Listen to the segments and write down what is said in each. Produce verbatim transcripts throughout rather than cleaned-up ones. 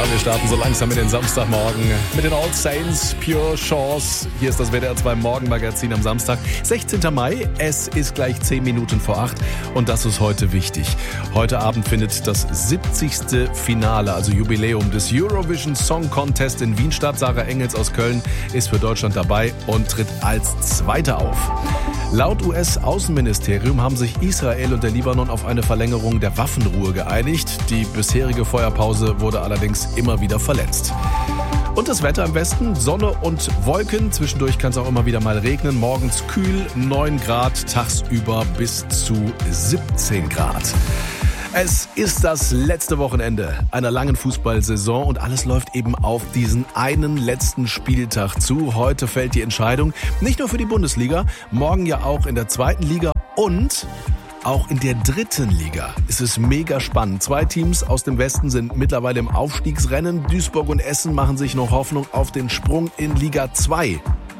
Ja, wir starten so langsam mit den Samstagmorgen mit den All Saints, Pure Chance. Hier ist das W D R zwei Morgenmagazin am Samstag, sechzehnten Mai. Es ist gleich zehn Minuten vor acht und das ist heute wichtig. Heute Abend findet das siebzigste Finale, also Jubiläum des Eurovision Song Contest in Wien statt. Sarah Engels aus Köln ist für Deutschland dabei und tritt als Zweite auf. Laut U S-Außenministerium haben sich Israel und der Libanon auf eine Verlängerung der Waffenruhe geeinigt. Die bisherige Feuerpause wurde allerdings immer wieder verletzt. Und das Wetter im Westen, Sonne und Wolken. Zwischendurch kann es auch immer wieder mal regnen. Morgens kühl, neun Grad, tagsüber bis zu siebzehn Grad. Es ist das letzte Wochenende einer langen Fußballsaison und alles läuft eben auf diesen einen letzten Spieltag zu. Heute fällt die Entscheidung, nicht nur für die Bundesliga, morgen ja auch in der zweiten Liga und auch in der dritten Liga. Es ist mega spannend. Zwei Teams aus dem Westen sind mittlerweile im Aufstiegsrennen. Duisburg und Essen machen sich noch Hoffnung auf den Sprung in Liga zwei.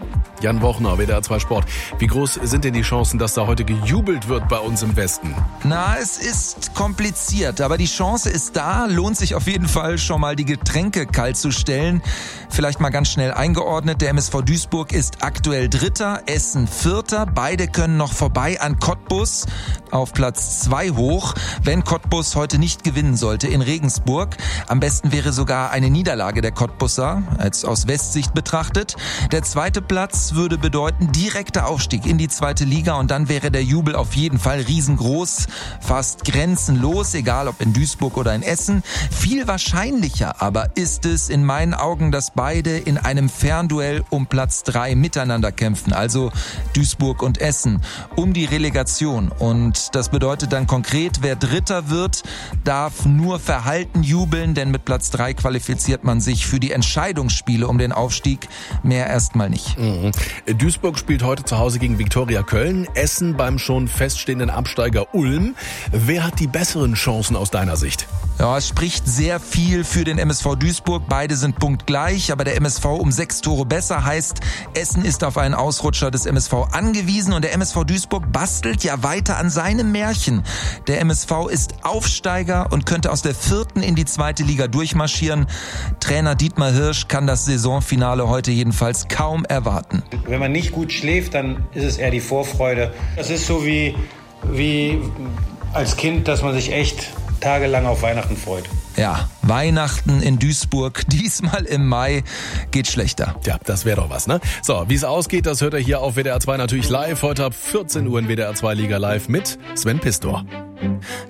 Jan Wochner, W D R zwei Sport. Wie groß sind denn die Chancen, dass da heute gejubelt wird bei uns im Westen? Na, es ist kompliziert, aber die Chance ist da. Lohnt sich auf jeden Fall schon mal die Getränke kalt zu stellen. Vielleicht mal ganz schnell eingeordnet. Der M S V Duisburg ist aktuell Dritter, Essen Vierter. Beide können noch vorbei an Cottbus auf Platz zwei hoch. Wenn Cottbus heute nicht gewinnen sollte in Regensburg, am besten wäre sogar eine Niederlage der Cottbusser, als aus Westsicht betrachtet. Der zweite Platz würde bedeuten direkter Aufstieg in die zweite Liga und dann wäre der Jubel auf jeden Fall riesengroß, fast grenzenlos, egal ob in Duisburg oder in Essen. Viel wahrscheinlicher aber ist es in meinen Augen, dass beide in einem Fernduell um Platz drei miteinander kämpfen, also Duisburg und Essen, um die Relegation. Und das bedeutet dann konkret, wer Dritter wird, darf nur verhalten jubeln, denn mit Platz drei qualifiziert man sich für die Entscheidungsspiele um den Aufstieg, mehr erstmal nicht. Mhm. Duisburg spielt heute zu Hause gegen Viktoria Köln, Essen beim schon feststehenden Absteiger Ulm. Wer hat die besseren Chancen aus deiner Sicht? Ja, es spricht sehr viel für den M S V Duisburg. Beide sind punktgleich, aber der M S V um sechs Tore besser, heißt, Essen ist auf einen Ausrutscher des M S V angewiesen und der M S V Duisburg bastelt ja weiter an seinem Märchen. Der M S V ist Aufsteiger und könnte aus der vierten in die zweite Liga durchmarschieren. Trainer Dietmar Hirsch kann das Saisonfinale heute jedenfalls kaum erwarten. Wenn man nicht gut schläft, dann ist es eher die Vorfreude. Das ist so wie, wie als Kind, dass man sich echt tagelang auf Weihnachten freut. Ja, Weihnachten in Duisburg, diesmal im Mai, geht schlechter. Ja, das wäre doch was, ne? So, wie es ausgeht, das hört ihr hier auf W D R zwei natürlich live. Heute ab vierzehn Uhr in W D R zwei Liga live mit Sven Pistor.